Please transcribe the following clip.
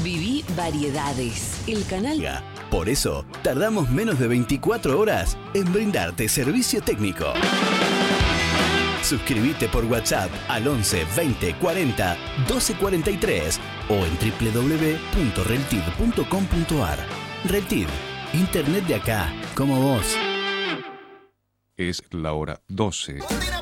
Viví Variedades, el canal. Por eso, tardamos menos de 24 horas en brindarte servicio técnico. Suscríbete por WhatsApp al 11 20 40 12 43 o en www.reltid.com.ar. Reltid, internet de acá, como vos. Es la hora 12.